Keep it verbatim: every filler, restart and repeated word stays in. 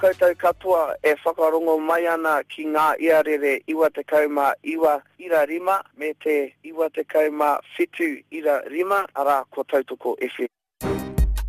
koutou katoa e whakarongo mai ana ki ngā iarere iwa te kauma iwa ira rima me te iwa te kauma fitu ira rima ara ko tautoko F M.